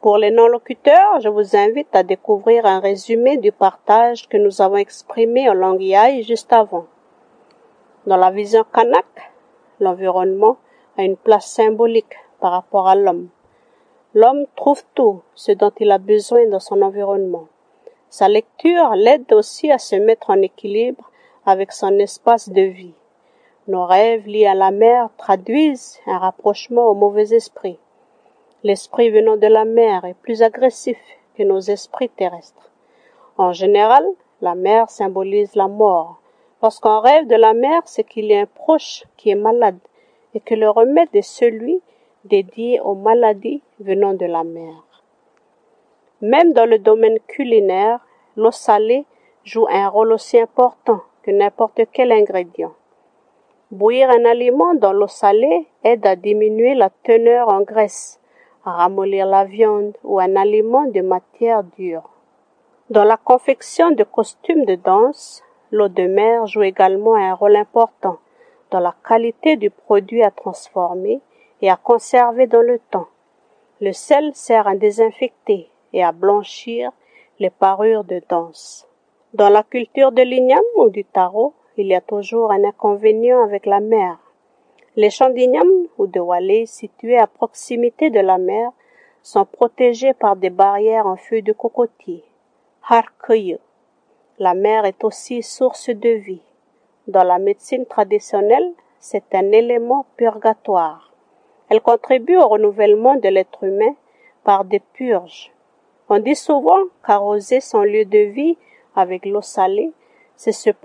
Pour les non-locuteurs, je vous invite à découvrir un résumé du partage que nous avons exprimé en langue Yai juste avant. Dans la vision Kanak, l'environnement a une place symbolique par rapport à l'homme. L'homme trouve tout ce dont il a besoin dans son environnement. Sa lecture l'aide aussi à se mettre en équilibre avec son espace de vie. Nos rêves liés à la mer traduisent un rapprochement au mauvais esprit. L'esprit venant de la mer est plus agressif que nos esprits terrestres. En général, la mer symbolise la mort. Lorsqu'on rêve de la mer, c'est qu'il y a un proche qui est malade et que le remède est celui dédié aux maladies venant de la mer. Même dans le domaine culinaire, l'eau salée joue un rôle aussi important que n'importe quel ingrédient. Bouillir un aliment dans l'eau salée aide à diminuer la teneur en graisse, à ramollir la viande ou un aliment de matière dure. Dans la confection de costumes de danse, l'eau de mer joue également un rôle important dans la qualité du produit à transformer et à conserver dans le temps. Le sel sert à désinfecter et à blanchir les parures de danse. Dans la culture de l'igname ou du taro, il y a toujours un inconvénient avec la mer. Les champs d'igname ou de walé situés à proximité de la mer sont protégés par des barrières en feuilles de cocotier. Harkuyu. La mer est aussi source de vie. Dans la médecine traditionnelle, c'est un élément purgatoire. Elle contribue au renouvellement de l'être humain par des purges. On dit souvent qu'arroser son lieu de vie avec l'eau salée, c'est se